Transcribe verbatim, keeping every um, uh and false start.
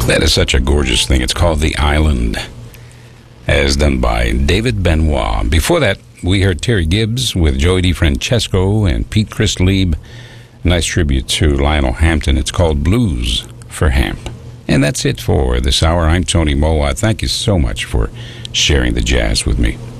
That is such a gorgeous thing. It's called The Island, as done by David Benoit. Before that, we heard Terry Gibbs with Joey DeFrancesco and Pete Chris Lieb. Nice tribute to Lionel Hampton. It's called Blues for Hamp. And that's it for this hour. I'm Tony Moa. Thank you so much for sharing the jazz with me.